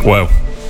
Wow.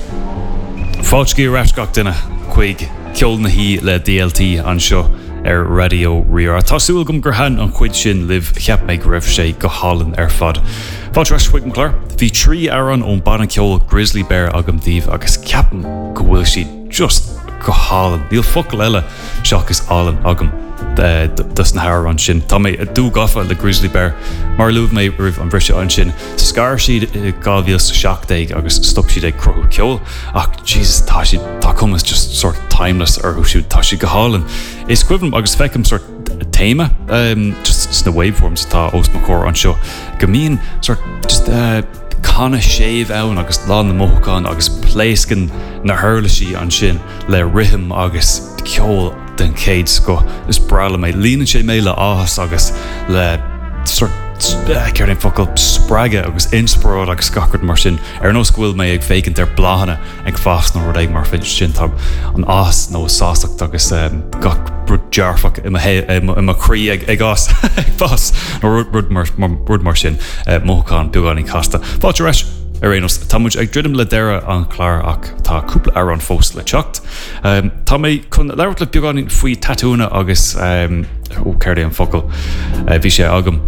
Fáilscí ras gach duine chuig ceol na hí le DLT an seo radio riar. Tásúil gom gur han an chuid sin liv cheap méid raibh sé go hálan fad. Fáilte ras chuig an clár. Bhí trí aran ón ban ceol grizzly bear agam díomh agus ceapan go bhfuil siad just go hálan. Níl focail eile seachas álan agam dus na haar an sin. Tá mé dú gafa le grizzly bear mar luúh mé rih an bhrise an sin. Scar siad gáhíos seachdéig agus stop siad ag crothú ceol ach Jesus tá cumas just sort timeless ar siúd tá si go hálan. Is cuimhm agus fecim sort téime just sna waveforms tá os ma cór an seo. Gomíon sort just canna séh ann agus lá na mócán agus pléiscin na hurlaisí an sin le rithim agus ceol den céid go is brala mé líanann sé méile áhas agus le sort ceir éon focail spraige agus inspróid agus scacart mar sin ar nó scuil mé ag fécinn ar bláhanna ag fás nó rud ag mar fin sin tá an áhas nó sásacht agus gach brud dearfach i chrí ag ás ag fás nó rud mar sin mócán buáin casta. Fáilte reis Arénos, tá muid ag dridim le deire an chlár ach tá cúpla ar an fós le teacht. Tá mé chun leirt le beagán faoi tatúna agus céir an focail bhí sé agam.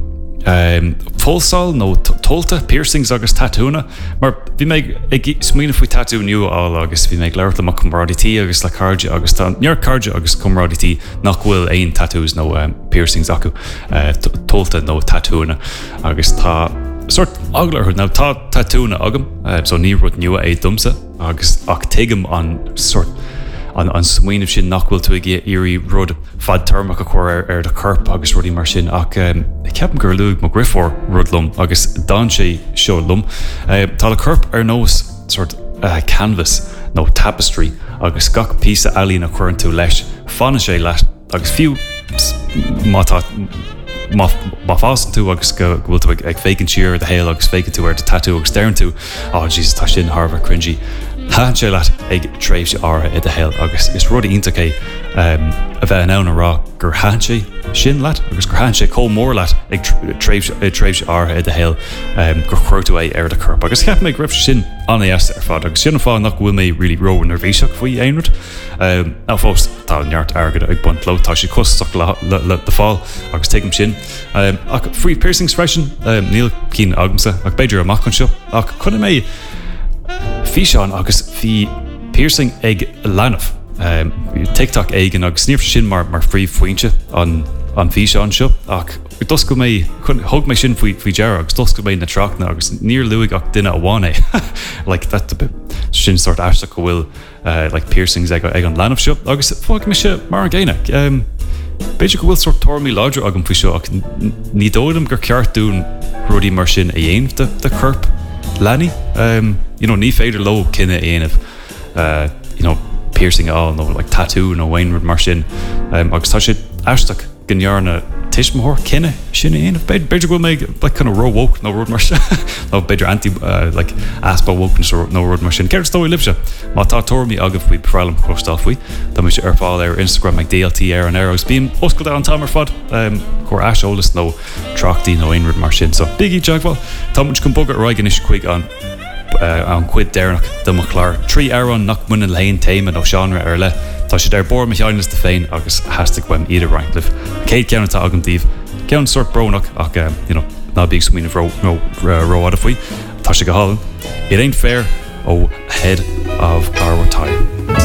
Fósáil nó tolta, piercings agus tatúna, mar bhí méid ag smína faoi tatú nniu áil agus bhí méid leirt amach cumrádítí agus le cardide agus tá near cardide agus cumrádítí nach bhfuil aon tatús nó piercings acu tolta nó tatúna agus tá sort aglar ná tá tatúna agam so ní rud nua é dumsa agus ach tuigim an sort an smuoineh sin nachhfuil tú ige irí rud fad termach a chuir ar de corp agus rudí mar sin ach ceapan gur luúg mo griffór rud lum agus dáin sé seo lum tá le corp ar nós sort canvas nó tapestry agus gach písa alín a chuann tú leis fanna sé leis agus fiú mátá má fásan tú agus bhfuil tú ag fécinn siar de héal agus fécinn tú ar de tatú agus stairn tú Jesus tá sin Harvard cringy. Háan sé leat ag tréimh sé átha i de héal agus is rud iontaché a bheith an ann rá gur háan sé sin leat agus gur háan sé có mór leat ag tréimh sé átha i de héal gur chuirtú é ar de corp. Agus cheap méid gribh sin anas ar fad agus sinna fáil nach bhfuil mé rilí ro ar bhíseach faoi aonrad. Á fós tá neart agad ag buint lo tá sé cosach le de fáil agus tuigim sin. Ach faoi piercings freisin níl cín agamsa ach beidir amach an seo ach chuna mé Bhí seán agus bhí piercing ag lenah TikTok éigen agus sníomh sin mar frí faointe an bhí seán seo ach dus go mé thug mé sin faoi deara agus dus go mé na trachna agus níor luigh ach duine amháin é sin sort eiste go bhfuil piercings ag an lenah seo agus fág me se mar an ggéine. Beidir go bhfuil sort tormí láidir agam faoi seo ach ní dóidm gur ceartún rudí mar sin a dhéanamh de corp Lenny, ní féidir lo cinenne aanamh, piercing all, no like tattoo, no Wainward mar sin. Agus tá sé aisteach gnearna tiismthór cinenne sin aanamh. Beidir go méid like kind of raw woke no road mar sin. No beidir anti like aspa woke no road mar sin. Ceir stói libse. Má tá tormí agah faoi bhrealam chlostal faoi. Tá mu sé ar fáil ar Instagram ag DLT ar an agus bíon oscail an tamar fad. Chor eolalas nó trachtaí nó Wainward mar sin. So biggie jaagháil. Tá muid chun bogad roigan is chuig an cuid déirnach do mo chlár. Trí aran nach muna leon téime nó seanra ar le. Tá sé ar bor meáinnas de féin agus hastig weim idir reintlih. Céad ceannatá agam díomh. Ceann sort brónach ach ná bíag smíanamh róáda faoi. Tá sé go hálan. It ain't fair, head of our time.